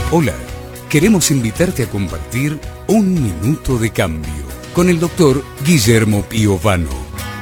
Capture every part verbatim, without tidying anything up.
Hola, queremos invitarte a compartir Un Minuto de Cambio con el doctor Guillermo Piovano.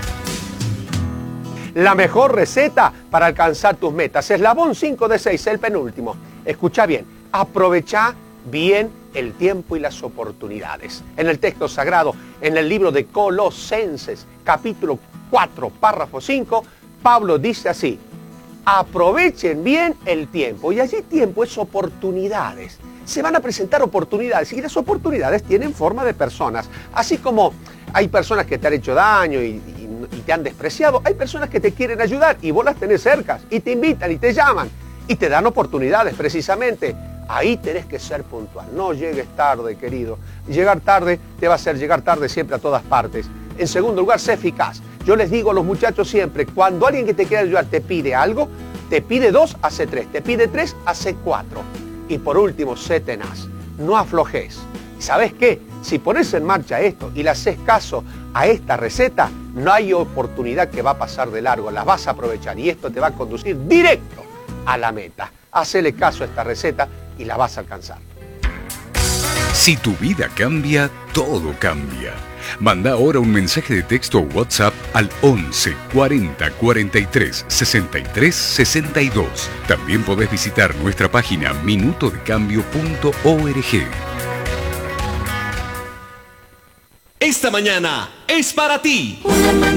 La mejor receta para alcanzar tus metas. Eslabón cinco de seis, el penúltimo. Escucha bien, aprovecha bien el tiempo y las oportunidades. En el texto sagrado, en el libro de Colosenses, capítulo cuatro, párrafo cinco, Pablo dice así: aprovechen bien el tiempo. Y allí tiempo es oportunidades. Se van a presentar oportunidades y las oportunidades tienen forma de personas. Así como hay personas que te han hecho daño y, y, y te han despreciado, hay personas que te quieren ayudar y vos las tenés cerca y te invitan y te llaman y te dan oportunidades precisamente. Ahí tenés que ser puntual. No llegues tarde, querido. Llegar tarde te va a hacer llegar tarde siempre a todas partes. En segundo lugar, sé eficaz. Yo les digo a los muchachos siempre, cuando alguien que te quiere ayudar te pide algo, te pide dos, hace tres. Te pide tres, hace cuatro. Y por último, sé tenaz. No aflojes. ¿Sabes qué? Si pones en marcha esto y le haces caso a esta receta, no hay oportunidad que va a pasar de largo. La vas a aprovechar y esto te va a conducir directo a la meta. Hacele caso a esta receta y la vas a alcanzar. Si tu vida cambia, todo cambia. Manda ahora un mensaje de texto o WhatsApp al once cuarenta cuarenta y tres sesenta y tres sesenta y dos. También podés visitar nuestra página minuto de cambio punto org. Esta mañana es para ti.